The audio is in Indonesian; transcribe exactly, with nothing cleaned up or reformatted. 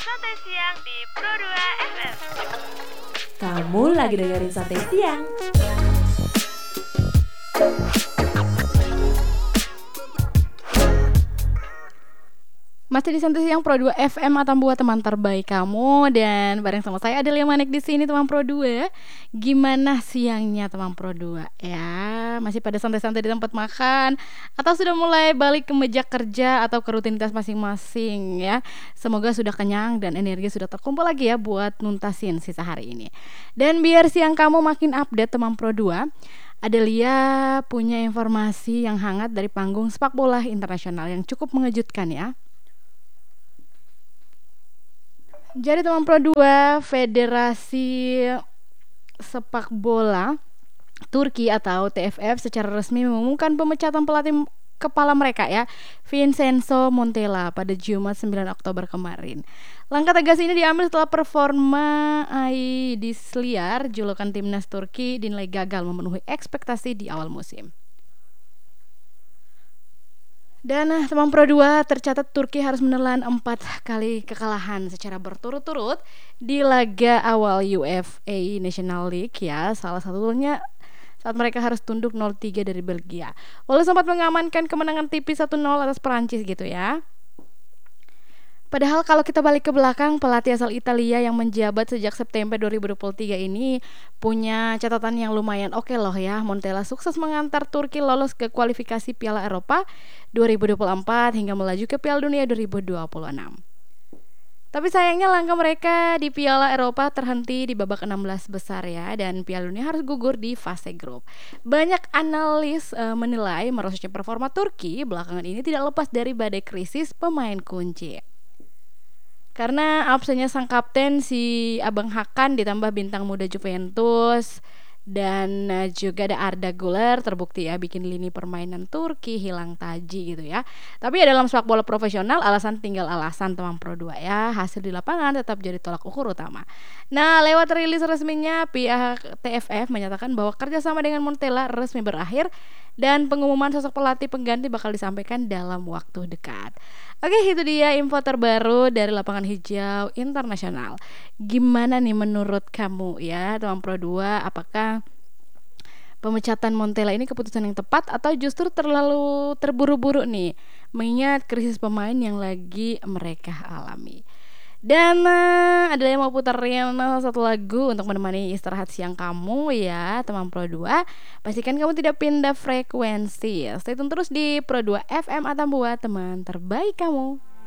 Santai Siang di Pro dua F M. Kamu lagi dengerin Santai Siang. Masih di Santai Siang Pro dua F M atau buat teman terbaik kamu, dan bareng sama saya Adelia Manik di sini teman Pro dua. Gimana siangnya teman Pro dua? Ya, masih pada santai-santai di tempat makan atau sudah mulai balik ke meja kerja atau ke rutinitas masing-masing ya. Semoga sudah kenyang dan energi sudah terkumpul lagi ya buat nuntasin sisa hari ini. Dan biar siang kamu makin update teman Pro dua, Adelia punya informasi yang hangat dari panggung sepak bola internasional yang cukup mengejutkan ya. Jadi teman Pro dua, Federasi Sepak Bola Turki atau T F F secara resmi mengumumkan pemecatan pelatih kepala mereka ya, Vincenzo Montella pada Jumat sembilan Oktober kemarin. Langkah tegas ini diambil setelah performa Aydisliar, julukan timnas Turki, dinilai gagal memenuhi ekspektasi di awal musim. Dan nah, teman Pro dua, tercatat Turki harus menelan empat kali kekalahan secara berturut-turut di laga awal UEFA National League ya. Salah satunya saat mereka harus tunduk nol tiga dari Belgia. Walau sempat mengamankan kemenangan tipis satu nol atas Perancis gitu ya. Padahal kalau kita balik ke belakang, pelatih asal Italia yang menjabat sejak September dua ribu dua puluh tiga ini punya catatan yang lumayan oke loh ya. Montella sukses mengantar Turki lolos ke kualifikasi Piala Eropa dua ribu dua puluh empat hingga melaju ke Piala Dunia dua ribu dua puluh enam. Tapi sayangnya langkah mereka di Piala Eropa terhenti di babak enam belas besar ya, dan Piala Dunia harus gugur di fase grup. Banyak analis e, menilai merosotnya performa Turki belakangan ini tidak lepas dari badai krisis pemain kunci. Karena absennya sang kapten si Abang Hakan ditambah bintang muda Juventus dan uh, juga ada Arda Güler terbukti ya bikin lini permainan Turki hilang taji gitu ya. Tapi ya dalam sepak bola profesional alasan tinggal alasan teman Pro dua ya. Hasil di lapangan tetap jadi tolak ukur utama. Nah, lewat rilis resminya pihak T F F menyatakan bahwa kerjasama dengan Montella resmi berakhir dan pengumuman sosok pelatih pengganti bakal disampaikan dalam waktu dekat. Oke, itu dia info terbaru dari lapangan hijau internasional. Gimana nih menurut kamu ya teman Pro dua? Apakah pemecatan Montella ini keputusan yang tepat atau justru terlalu terburu-buru nih, mengingat krisis pemain yang lagi mereka alami? Dan uh, ada yang mau puterin satu lagu untuk menemani istirahat siang kamu ya teman Pro dua. Pastikan kamu tidak pindah frekuensi. Stay tune terus di Pro dua F M atau buat teman terbaik kamu.